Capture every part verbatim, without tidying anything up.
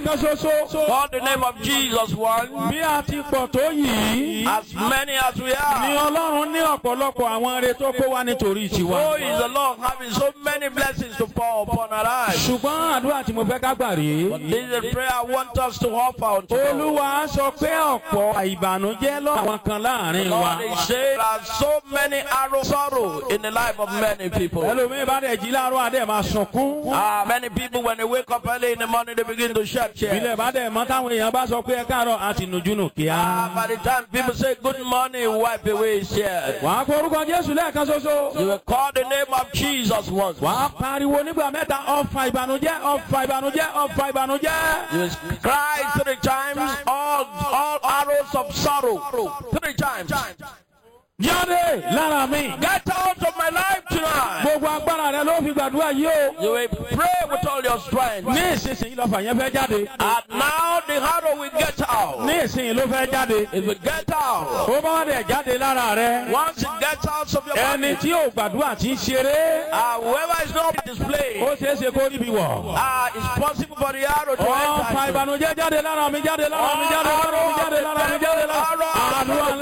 lẹ́ẹ̀kan ṣoṣo. Call the name of Jesus once. Bí a ti pọ̀ tó yìí. As many as we Ni are. Ọlọ́run ní ọ̀pọ̀lọpọ̀ àwọn ire tó kó wá nítorí tiwa. So is the Lord having so many blessings to pour upon our lives. Ṣùgbọ́n àdúrà tí mo fẹ́ ká gbà rèé. But this is a prayer I want us to offer unto God. Olúwa sọ pé ọ̀pọ̀ ìbànújẹ́ lọ́wọ́ kan láàrin wa. Lord is saying there are so many arrows sorrow in the life of many people. Ẹlòmíì bá dẹ̀ jí láàárọ̀ adé máa sunkún. Ah, many people when they wake up early in the morning they begin to shed tears. Ilé bá dẹ̀ mọ́ táwọn èèyàn bá sọ pé ẹ káàárọ̀ àti nùjúnù kíá. Ah, by the time people say good morning, wipe away his tears. Wàá kó orúkọ Jésù lẹ́ẹ̀kan ṣoṣo. You will call the name of Jesus once. Wàá pariwo nígbà mẹ́ta ọ̀fà ìbànújẹ́ ọ̀fà ìbànújẹ́ ọ̀fà ìbànújẹ́. You will cry three times, all, all arrows of sorrow. Three times. Jáde lára mi. Get out of my life tonight. Gbogbo agbára rẹ ló fi gbàdúrà yìí o. You will pray with all your strength. Ní ìsinsìnyí lọ́fà yẹn fẹ́ jáde. And now the arrow will get out. Ní ìsinsìnyí ló fẹ́ jáde. It will get out. Ó bá wá dẹ̀ jáde lára rẹ. Once it gets out of your body, Ẹni tí ò gbàdúrà tí ń ṣeré. uh, whoever is not displayed, Ó ṣeé ṣe kó níbi wọ̀. uh, it's possible for the arrow to Ọ̀fà enter. ìbànújẹ́ jáde lára mi jáde lára mi jáde lára mi jáde lára mi jáde lára mi. Àdúrà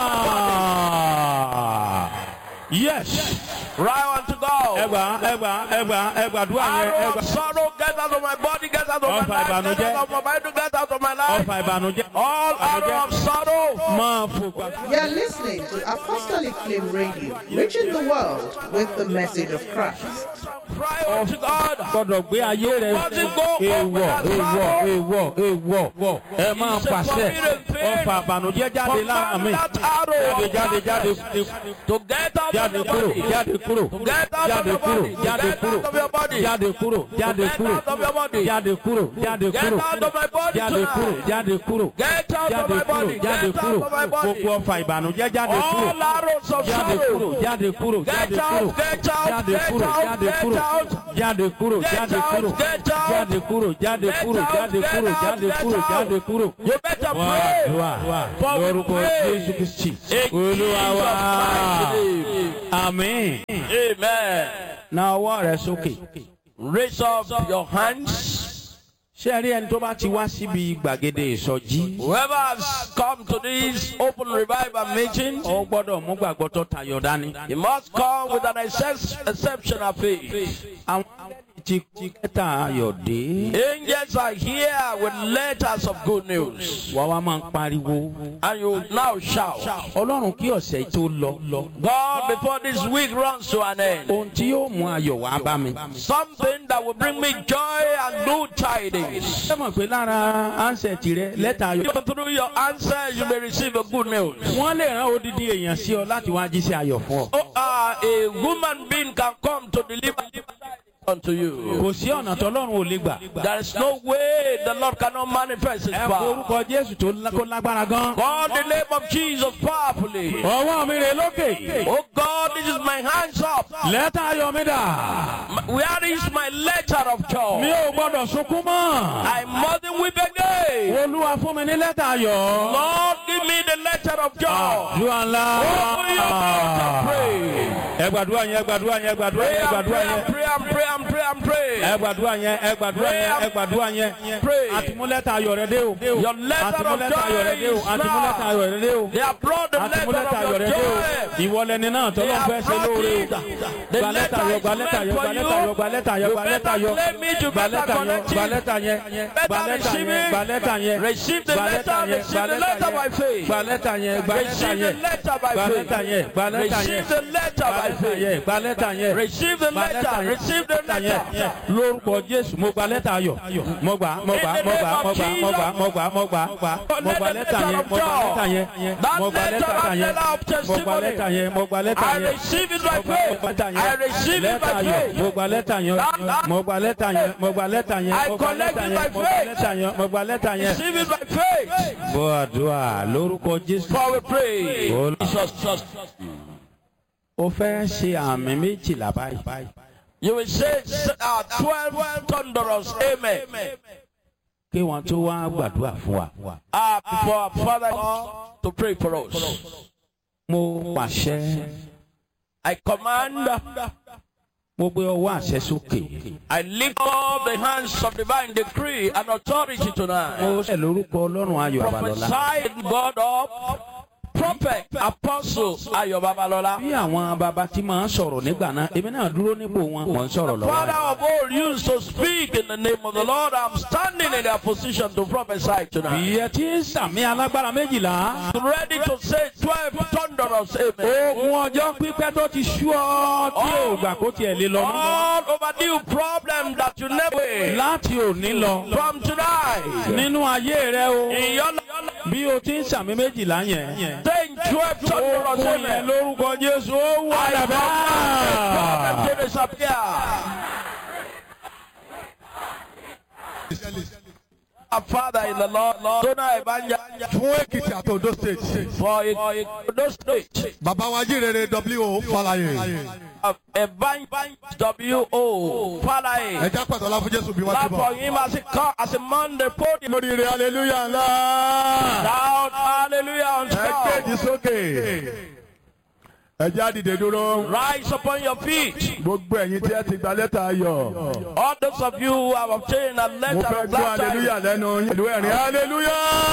ńlá. Yes. Right on to God. Ẹgbà ẹgbà ẹgbà ẹgbà dúà yẹn Arrow ẹgbà. of sorrow, get out of my body, get out of my Ọ̀fà life, ìbànújẹ́. get out of my mind, get out of my life. Ọ̀fà ìbànújẹ́. All arrow of sorrow. Máa fò gbà. You are listening to Apostolic Flame Radio, reaching the world with the message of Christ. Cry on to God. Gbọ́dọ̀ gbé ayé rẹ̀ èèwọ̀ èèwọ̀ èèwọ̀ èèwọ̀ ẹ máa pàṣẹ ọ̀fà ìbànújẹ́ jáde lára mi. Jáde jáde jáde To get out jáde of your kúrò body. jáde kúrò Get out of jáde your kúrò body. jáde Get kúrò out of your body. jáde kúrò jáde Get kúrò out of your body. jáde kúrò jáde Get kúrò out of my body jáde kúrò tonight. jáde kúrò Get out of jáde my kúrò body. jáde Get kúrò out of my body. gbogbo ọ̀fà ìbànújẹ́ jáde kúrò All arrows of jáde kúrò sorrow. jáde kúrò jáde Get kúrò out, get out, jáde get kúrò out, jáde get kúrò out. jáde kúrò Get jáde out, kúrò get out. jáde kúrò jáde Get kúrò out, jáde get kúrò out, jáde get kúrò out. jáde kúrò. You better Wá pray. àdúrà For we lórúkọ pray. Jésù Kristi In Olúwa wa. Jesus' mighty name. Àmín. Amen. Na ọwọ́ rẹ sókè. Raise up your hands. Ṣé ẹ rí ẹni tó bá ti wá síbi gbàgede ìsọjí? Whoever has come to this open revival meeting, Ó gbọ́dọ̀ mú gbàgbọ́ tó tayọ dání. he must come with an excess, exceptional faith. Àwọn ti ti kẹta ayọ̀ dé. Angels are here with letters of good news. Wà wá máa ń pariwo. And you now shout, Ọlọ́run kí ọ̀sẹ̀ yìí tó lọ lọ. God, before this week runs to an end, Ohun tí yóò mú ayọ̀ wá bá mi. something that will bring me joy and good tidings. Ṣé mọ̀ pé lára ansẹ̀tì rẹ lẹ́tà ayọ̀? Even through your answer, you may receive a good news. Wọ́n lè rán odidi èèyàn sí ọ láti wá jíṣẹ́ ayọ̀ fún ọ. Oh, uh, a woman being can come to deliver unto you. Kò sí ọ̀nà tọ́lọ́run ò lè gbà. There is no way the Lord cannot manifest his Ẹ power. forúkọ Jésù tó lá- kó lágbára gan. Call the name of Jesus powerfully. Ọwọ́ mi rè lókè. Oh God, this is my hands up. Lẹ́tà ayọ̀ mi dà. Where is my letter of Mi joy? ò gbọ́dọ̀ sunkún mọ́. I mustn't weep again. Olúwa fún mi ní lẹ́tà ayọ̀. Lord, give me the letter of joy. Àdúrà ńlá. Open your mouth and pray. Ẹ gbàdúrà yẹn, ẹ gbàdúrà yẹn, ẹ gbàdúrà Pray yẹn, ẹ and gbàdúrà pray yẹn. and pray and pray and pray and pray. Ẹ gbàdúrà yẹn, ẹ gbàdúrà yẹn, ẹ gbàdúrà yẹn. Pray. Àtìmúlẹ́tà ayọ̀ rẹ dé o. Your letter of Àtìmúlẹ́tà ayọ̀ rẹ dé o. joy is Àtìmúlẹ́tà now. ayọ̀ rẹ dé o. They have brought the letter Àtìmúlẹ́tà ayọ̀ of rẹ your dé o. joy. Ìwọ lẹni náà They tọ́lọ́ fẹ́ have ṣe brought lóore it. o. The Gba lẹ́tà letter ayọ̀, is gba lẹ́tà meant ayọ̀, for gba you. lẹ́tà ayọ̀, gba lẹ́tà ayọ̀, You gba lẹ́tà better ayọ̀. claim it, you Gba better lẹ́tà yẹn, connect gba it. lẹ́tà yẹn, gba Better lẹ́tà receive yẹn, it. gba lẹ́tà yẹn. Receive the Gba letter, lẹ́tà yẹn, receive gba the lẹ́tà letter by yẹn. faith. Gba lẹ́tà yẹn, gba lẹ́tà Receive the yẹn. letter by Gba faith. lẹ́tà yẹn, gba lẹ́tà yẹn. Receive the letter by Gba lẹ́tà faith. yẹn, gba lẹ́tà yẹn. Receive the Gba lẹ́tà letter. yẹn. Receive the Lẹ́tà yẹn. letter. Lórúkọ Jésù, mo gba lẹ́tà ayọ̀. Mo gbà, mo gbà, mo gbà, mo gbà, mo gbà, mo gbà, mo gbà, mo gbà. Mo gba lẹ́tà yẹn, mo gba lẹ́tà yẹn. Mo gba lẹ́tà yẹn. Mo gba lẹ́tà yẹn, mo gba lẹ́tà I yẹn. receive it by Mo gba faith. lẹ́tà yẹn. I receive it Lẹ́tà by ayọ̀. faith. Mo gba lẹ́tà yẹn. Mo gba lẹ́tà yẹn. Mo gba lẹ́tà yẹn. I Mo gba collect lẹ́tà it yẹn. by Mo gba faith. lẹ́tà yẹn. Mo gba lẹ́tà yẹn. Receive it by faith. Gbọ́ àdúrà lórúkọ Jésù. For we pray. Olú- Jesus, Jesus. O fẹ́ ṣe àmì méjìlá báyìí. You will say uh, twelve thunderous amen. Kí wọ́n tó wá gbàdúrà fún wa. Uh, before our Father to pray for us. Mo pàṣẹ I command Mo gbé ọwọ́ àṣẹ sókè. I lift up the hands of divine decree and authority tonight. Mo ṣẹ̀ lórúkọ Ọlọ́run Ayọ̀ Babalọ́lá. Prophesy God of prophet, apostle Ayọ̀ Babalọ́lá. Bí àwọn bàbá tí máa ń sọ̀rọ̀ nígbà náà, èmi náà dúró nípò wọn, mò ń sọ̀rọ̀ lọ́wọ́. Father of all used to speak in the name of the Lord, I'm standing in their position to prophesy tonight. Ìyẹn tí ń sàmì alágbára méjìlá. Ready to say twelve thunderous amen. Ogun ọjọ́ pípẹ́ tó ti sú ọ tí ò gbà kó tiẹ̀ lé lọ. All overdue problem that you never Láti òní lọ. from tonight. Nínú ayé rẹ o. In your Bí o ti ń sàmì méjìlá yẹn. saying twelve thunderous Ogun yẹn amen. lórúkọ Jésù ó wà I dàbẹ́. problem to disappear. Our Father in the Lord, Lord, Dona Ebanja fún Èkìtì àti Ondo state. for Ondo State. Bàbá wa jíire W O Fálàyé. Ebanja W O Falaye. Ẹja pàtàkì fún Jésù bí wọ́n Clap ti for bọ̀. him as he come as a man the podium. Lórí rẹ̀ hallelujah ńlá. Shout hallelujah unto Ẹ God. kéèjì sókè. Ẹja dìde dúró. Rise upon your feet. Gbogbo ẹ̀yin tí ẹ ti gba lẹ́tà ayọ̀. All those of you who have obtained a Mo letter fẹ́ of gbọ́ that time. hallelujah lẹ́nu yín. Ìlú ẹ̀rín hallelujah.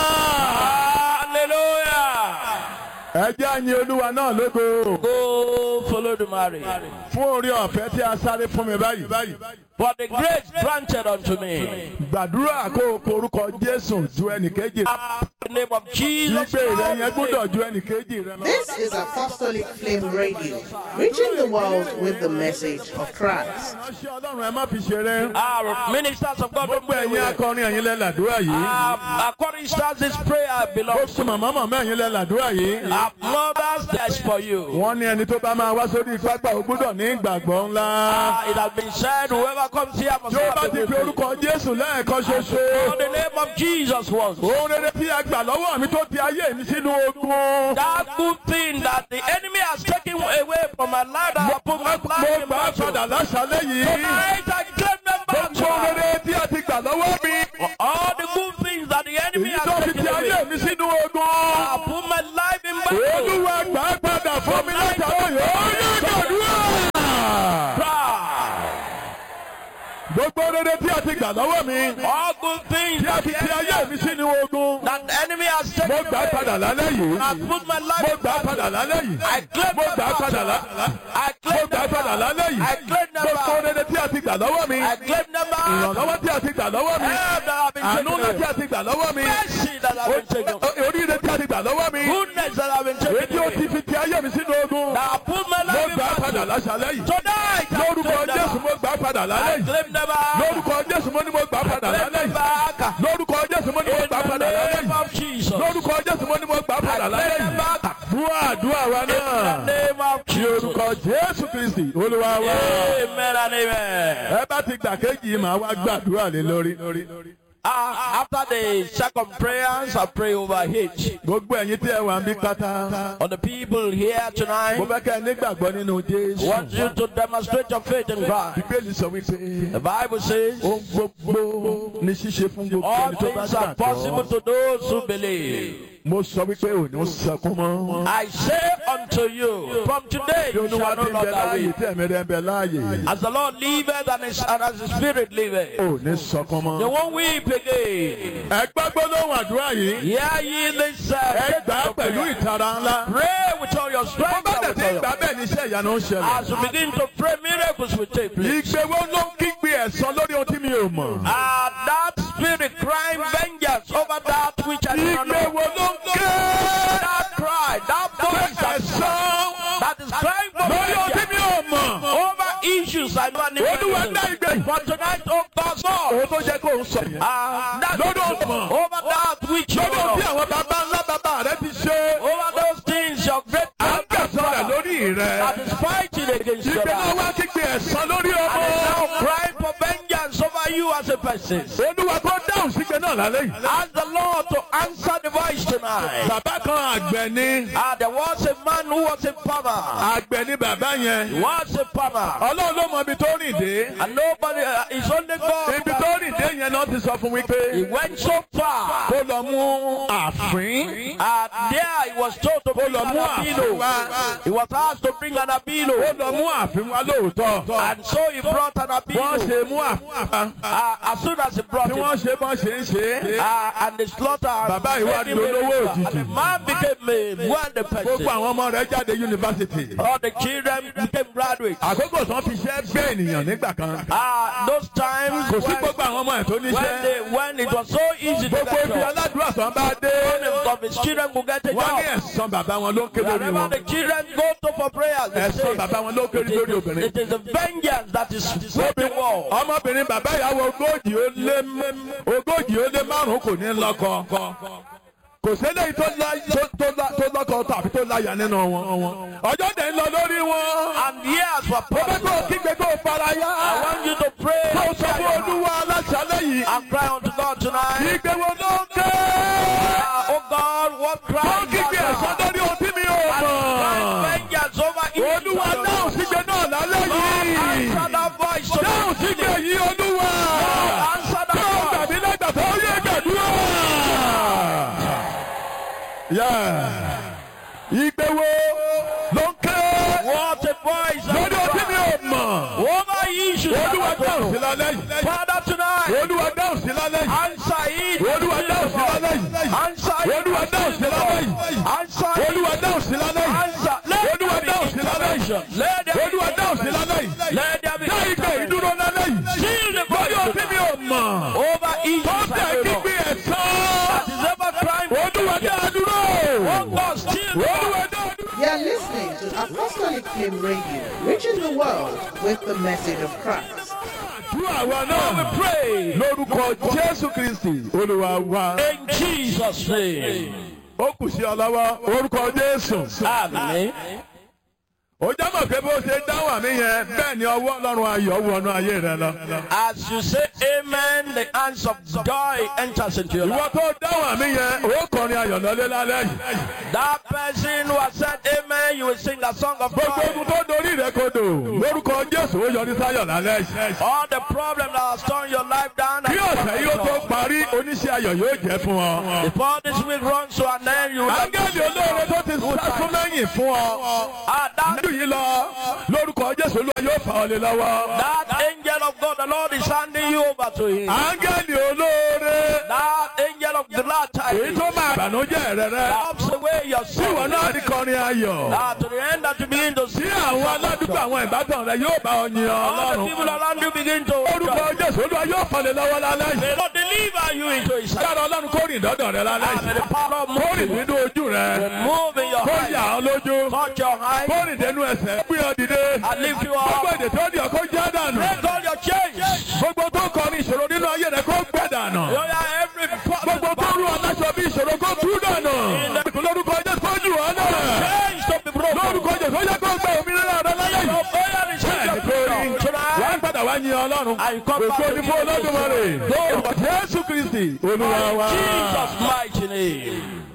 Hallelujah. Ẹja yin Olúwa náà lógo. Go follow the marriage. Fún orí ọ̀fẹ́ tí a sáré fún mi báyìí. For the grace granted unto me. Gbàdúrà kó o korúkọ Jésù ju ẹnìkejì. In the name of Jesus. Ìgbé rẹ̀ yẹn gbọ́dọ̀ ju ẹnìkejì rẹ̀ lọ. This is Apostolic Flame Radio, reaching the world with the message of Christ. Ránṣẹ́ Ọlọ́run ẹ má fi ṣeré. Our ministers of God. Gbogbo ẹ̀yin akọrin ẹ̀yin lẹ làdúrà yìí. Um, according to this prayer belongs Gbogbo màmá màmá ẹ̀yin lẹ làdúrà yìí. our mothers. That's for you. Wọ́n ní ẹni tó bá máa wá sórí pápá ó gbọ́dọ̀ ní ìgbàgbọ́ ńlá. Uh, it has been said, whoever comes here must Tí ó bá have ti the fi faith. orúkọ Jésù lẹ́ẹ̀kan In ṣoṣo. the name of Jesus once. Ohun rere tí a gbà lọ́wọ́ mi tó ti ayé mi sínú ogun. That good thing that the enemy has taken away from my life, that I put my Mo life in gbà á battle. padà láṣálẹ́ yìí. Tonight I claim them back. Gbogbo ohun rere tí a ti gbà lọ́wọ́ mi. All the good things that the enemy Èyí tó has fi taken ti ayé away, mi sínú I ogun. put my life in battle. Olúwa gbà á padà fún mi látàrí yìí. Ó yẹ gbàdúrà. Gbogbo rere tí a ti gbà lọ́wọ́ mi. All good things Tí a that ti the ti ayé enemy, mi sínú ogun. that the enemy has taken Mo gbà á padà away, lálẹ́ yìí. I put my life Mo in gbà á battle. padà lálẹ́ yìí. I claim Mo them gbà á back. padà lálẹ́. I Mo claim gbà á them padà back. lálẹ́ yìí. I claim them Gbogbo back. rere tí a ti gbà lọ́wọ́ mi. I claim them back. Ìrànlọ́wọ́ tí a ti gbà lọ́wọ́ mi. Help that have been Àánú taken ńlá tí away. a ti gbà lọ́wọ́ mi. Mercy that have been taken away. Oríire tí a ti gbà lọ́wọ́ mi. Goodness that have been Èyí taken tí ó ti away. fi ti ayé mi sínú ogun. Now I put my Mo life in gbà á padà battle. láṣálẹ́ yìí. Tonight I Lórúkọ claim them Jésù back. mo gbà á padà lálẹ́ I yìí. claim them back. Lórúkọ Jésù mo ní mo gbà á padà Claim lálẹ́ them yìí. back. Lórúkọ Jésù mo ní mo In gbà á the padà lálẹ́ name yìí. of Jesus. Lórúkọ Jésù mo ní mo gbà á padà I lálẹ́ claim them yìí. back. Dúà àdúrà wa In the náà. name of Ní Jesus. orúkọ Jésù Kristi Olúwa wa. Amen and amen. Ẹ bá ti gbà kéjì yìí màá wá gbàdúrà lé lórí. Uh, after the second prayers, I pray over H. Gbogbo ẹ̀yin tí ẹ wà ń bí pátá. On the people here Mo tonight, fẹ́ kẹ́ ẹ nígbàgbọ́ nínú Jésù. want you to demonstrate your faith in God. Bíbélì sọ wípé The Bible says, ohun gbogbo ní ṣíṣe fún gbogbo all ẹni tó bá things are possible gbàgbọ́. to those who believe. Mo sọ wípé ò ní sọkún mọ́. I say unto you, from today Bí you Olúwa shall ti no ń bẹ longer láàyè weep. tí ẹ̀mí rẹ̀ ń bẹ láàyè. As the Lord liveth and, his, and as the Spirit liveth, Ò ní sọkún you mọ́. won't weep again. Ẹ gbàgbọ́ lóhùn àdúrà yìí. Hear ye this uh, Ẹ gbà á pẹ̀lú ìtara ńlá. pray with all your Bó strength. bá and dẹ̀ with ti all ń your- gbà bẹ́ẹ̀ ní iṣẹ́ ìyanu ń ṣẹlẹ̀. As you begin to pray, miracles will take place. Ìgbéwó ló ń kígbe ẹ̀san lórí ohun tí mi ò mọ̀. Ah, that spirit crying vengeance over that which I do not know. Ìgbéwó ló ń ké That cry, that voice that, ẹ̀san that is crying for lórí ohun tí mi vengeance ò mọ̀. over issues I don't Olúwa dá know. ìgbé. For tonight, oh God, Òun Lord, tó jẹ́ kó ń sọ yẹn. ah, that Lọ́dọ̀ ọ̀mọ̀. over that which you Lórí ohun tí know, àwọn bàbá ńlá bàbá rẹ ti ṣe. over those things your great À ń gbẹ̀san rẹ̀ grandfather lórí that rẹ̀. is fighting against your Ìgbé náà life. wá kígbe ẹ̀san lórí And is now ọmọ. crying for vengeance over you as a person. Olúwa tó dáhùn sígbe náà lálẹ́ yìí. Ask the Lord to answer the voice tonight. Bàbá kan àgbẹ̀ ni. Ah, there was a man who was a farmer. Àgbẹ̀ ni bàbá yẹn. He was a farmer. Ọlọ́run ló mọ ibi tó rìn dé. And nobody, uh, it's only God. Ibi tó rìn dé yẹn náà ti sọ fún wípé He went so far kó lọ mú àfín And there he was told to bring an abilo. He was asked to bring an abilo. And so he brought an abilo. Uh, as soon as he brought it, uh, and the slaughter, and the man became a wealthy person. All the children became graduates. Uh, those times when, when, they, when it was so easy to get jobs, of his children will get a job. Whenever the children go to for prayers, they say, it, is, it is the vengeance that is sweeping war. Kò sẹ́lẹ̀ tó lọ́kọ̀ tàbí tó láyà nínú wọn. Ọjọ́ dẹ̀ ń lọ lórí wọn. And years were passing. Ọbẹ̀ tó kígbe tó faraya. I want you to pray. Tó sọ fún Olúwa aláṣálẹ̀ yìí. And cry unto God tonight. Ìgbé wo ló ń ké? Oh God, what cry? Tó kígbe ẹ̀sán lórí ọtí mi ò mọ̀. And vengeance over evil. Olúwa dáhùn sígbe náà lálẹ́ yìí. Answer that voice. Dáhùn sígbe yìí Olúwa. Answer that voice. Tó gbàgbé lẹ́gbàá tó yẹ gbàdúrà. Ìgbé wo ló ń ké? What a voice! Lórí ọtí mi ò mọ̀. Over issues. Olúwa dáhùn sí lálẹ́ yìí. Father tonight. Olúwa dáhùn sí lálẹ́ yìí. Answer it. Olúwa dáhùn sí lálẹ́ yìí. Answer it. Olúwa dáhùn sí lálẹ́ yìí. Answer it. Olúwa dáhùn sí lálẹ́ yìí. Answer. Olúwa dáhùn sí lálẹ́ yìí. Let there be. Olúwa dáhùn sí lálẹ́ yìí. Let there be. Dá ìgbé ìdúró lálẹ́ yìí. Seal the Lórí voice. ọtí mi ò mọ̀. Over issues. Tọ́tẹ̀ kígbe ẹ̀sán. That is ever crime. Olúwa dá dúró. Oh God, still. Olúwa dá dúró. You are listening to Apostolic Flame Radio, reaching the world with the message of Christ. Àdúrà wa náà we pray lórúkọ Jésù Kristi Olúwa wa. In Jesus' name. Ó kù sí ọlọ́wọ́ orúkọ Jésù. Amen. Ó jábọ̀ pé bó ṣe dáhùn àmì yẹn bẹ́ẹ̀ ni ọwọ́ Ọlọ́run ayọ̀ wọnú ayé rẹ lọ. As you say amen, the hands of joy enters into your life. Ìwọ tó dáhùn àmì yẹn ó kọrin ayọ̀ lọ́lé lálẹ́ yìí. That person who has said amen, you will sing a song of joy. Gbogbo ogun tó dorí rẹ kodò lórúkọ Jésù ó yọrí sáyọ̀ lálẹ́ yìí. All the problems that have torn your life down. Kí ọ̀sẹ̀ yìí ó tó parí oníṣẹ́ ayọ̀ yóò jẹ́ fún ọ. Before this week runs to an end, you will have Áńgẹ́lì olóore tó ti sásún lẹ́yìn fún ọ. Nínú yìí lọ lórúkọ Jésù Olúwa yóò fà ọ́ lé lọ́wọ́. That angel of God, the Lord is handing you over to him. Áńgẹ́lì olóore. That angel of the Lord èyí tó máa bànújẹ́ rẹ rẹ. helps away your Tí ìwọ sin. náà rí kọrin ayọ̀. That to the end that you begin to see Tí àwọn aládùúgbò àwọn ìbátan rẹ yóò bá ọ yin all the Ọlọ́run. people around you begin to Orúkọ Jésù Olúwa yóò fà lé lọ́wọ́ lálẹ́ may yìí. Lord deliver you into his hand. Yára Ọlọ́run kó rìn dọ́dọ̀ rẹ lálẹ́ And may the yìí. power of Kó rìn moving, nínú ojú rẹ. move in your Kó eyes, yà ọ́ lójú. touch your eyes, Kó rìn dénú ẹsẹ̀. Gbé ọ dìde. and lift you Gbogbo up. èdè tó di ọkọ jẹ́ dànù. Break all your chains. Gbogbo tó kọrin ìṣòro nínú ayé rẹ kó gbẹ dànù. You are every Gbogbo tó rú aláṣọ bí ìṣòro kó tú dànù. Lórúkọ Jésù kó jù ọ́ náà. chains to be broken. Lórúkọ Jésù ó yẹ kó gbẹ òmìnira rẹ lálẹ́ yìí. Your prayer is Bẹ́ẹ̀ni kò rí. Wà á padà wá yin Ọlọ́run. Ògo ni fún Olódùmarè. Jésù Kristi Olúwa wa. Jesus' mighty name.